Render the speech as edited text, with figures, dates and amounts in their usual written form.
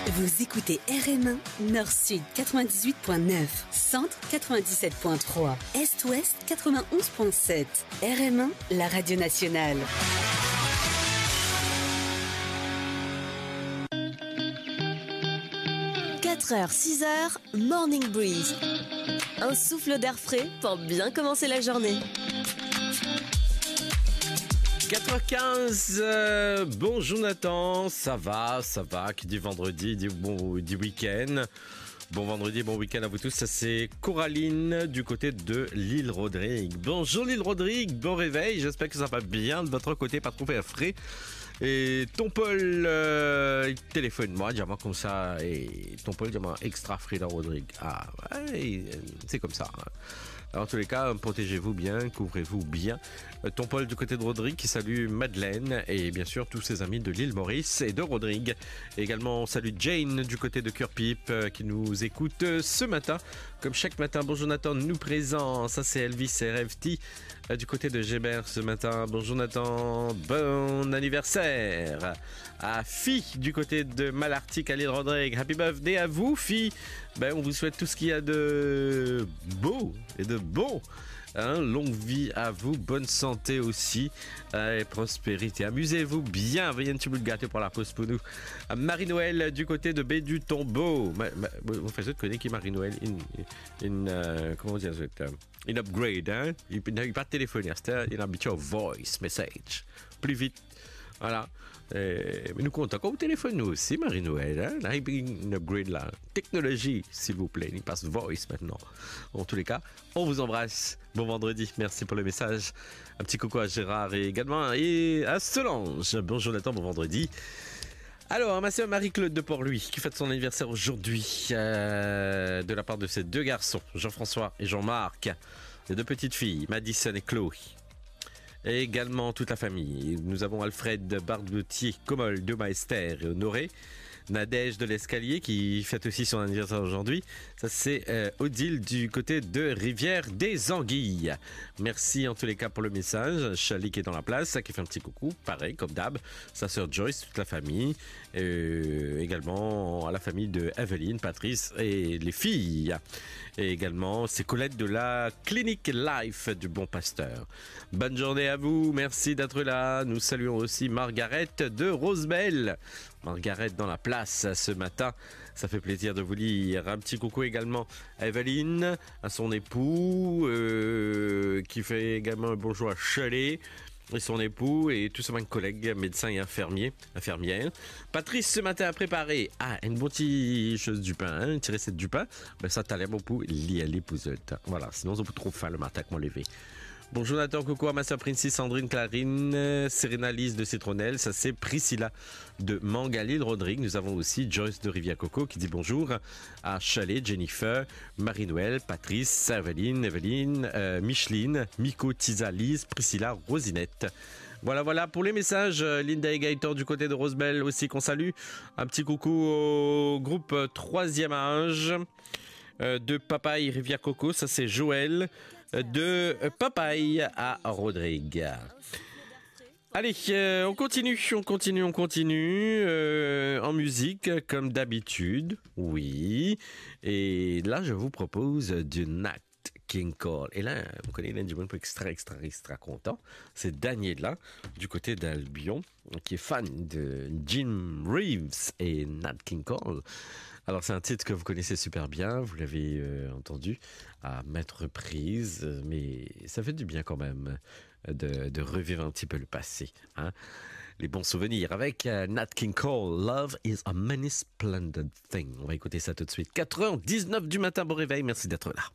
Vous écoutez RM1, Nord-Sud 98.9, Centre 97.3, Est-Ouest 91.7. RM1, la radio nationale. « 4h, 6h, Morning Breeze. Un souffle d'air frais pour bien commencer la journée. 4h15, bonjour Nathan, ça va, qui dit vendredi, dit week-end. Bon vendredi, bon week-end à vous tous, ça c'est Coraline du côté de l'île Rodrigue. Bonjour l'île Rodrigue, bon réveil, j'espère que ça va bien de votre côté, pas trop frais. Et ton Paul, il téléphone-moi, dis-moi comme ça, et ton Paul, dis-moi extra frais dans Rodrigue. Ah, ouais, c'est comme ça. Hein. Alors, en tous les cas, protégez-vous bien, couvrez-vous bien. Ton Paul du côté de Rodrigue qui salue Madeleine et bien sûr tous ses amis de l'île Maurice et de Rodrigue. Et également, on salue Jane du côté de Curpip qui nous écoute ce matin. Comme chaque matin, bonjour Nathan, nous présent. Ça c'est Elvis RFT du côté de Gébert ce matin. Bonjour Nathan, bon anniversaire. À Fille du côté de Malartic à l'île Rodrigue. Happy birthday à vous, Fille. On vous souhaite tout ce qu'il y a de beau et de bon. Longue vie à vous, bonne santé aussi et prospérité. Amusez-vous bien. Veuillez un petit bout de gâteau pour la pause pour nous. Marie-Noël du côté de Baie du Tombeau. Vous faites connaître qui Marie-Noël comment dire in upgrade, hein? Il n'a pas de téléphoner, il a habitué au voice message. Plus vite. Voilà. Mais nous comptons encore au téléphone, nous aussi, Marie-Noël. Hein? Là, il y a une upgrade là. Technologie, s'il vous plaît. Il passe voice maintenant. En tous les cas, on vous embrasse. Bon vendredi. Merci pour le message. Un petit coucou à Gérard et également et à Solange. Bonjour Nathan, bon vendredi. Alors, ma sœur Marie-Claude de Port-Louis, qui fête son anniversaire aujourd'hui, de la part de ses deux garçons, Jean-François et Jean-Marc, les deux petites filles, Madison et Chloé. Et également toute la famille. Nous avons Alfred Barboutier, Comol, Doma Esther et Honoré. Nadège de l'Escalier qui fête aussi son anniversaire aujourd'hui. Ça c'est Odile du côté de Rivière des Anguilles. Merci en tous les cas pour le message. Chali qui est dans la place, qui fait un petit coucou, pareil comme d'hab. Sa sœur Joyce, toute la famille. Également à la famille de Evelyne, Patrice et les filles. Et également c'est Colette de la Clinique Life du Bon Pasteur. Bonne journée à vous, merci d'être là. Nous saluons aussi Margaret de Rosebelle. Margaret dans la place ce matin, ça fait plaisir de vous lire. Un petit coucou également à Evelyne, à son époux, qui fait également un bonjour à Chalet, et son époux, et tous ses collègues, médecins et infirmières. Patrice ce matin a préparé une bonne petite chose du pain, une petite recette du pain. Ça t'allait beaucoup lié à l'épousette. Voilà, sinon on peut trop faim le matin avec mon lever. Bonjour Nathan, coucou à ma soeur Princey, Sandrine, Clarine, Serena Lise de Citronnelle, ça c'est Priscilla de Mangalil Rodrigue. Nous avons aussi Joyce de Rivière Coco qui dit bonjour à Chalet, Jennifer, Marie-Noël, Patrice, Evelyne, Micheline, Miko, Tisa, Lise, Priscilla, Rosinette. Voilà pour les messages. Linda et Gaëtan du côté de Rosebelle aussi qu'on salue. Un petit coucou au groupe 3e âge de Papaye Rivière Coco, ça c'est Joël de Papaye à Rodrigue. Allez, on continue en musique comme d'habitude, oui. Et là, je vous propose du Nat King Cole. Et là, vous connaissez du monde extra content. C'est Daniela du côté d'Albion qui est fan de Jim Reeves et Nat King Cole. Alors c'est un titre que vous connaissez super bien, vous l'avez entendu à maintes reprises, mais ça fait du bien quand même de revivre un petit peu le passé. Hein? Les bons souvenirs avec Nat King Cole, Love is a many splendid thing. On va écouter ça tout de suite. 4h19 du matin, bon réveil, merci d'être là.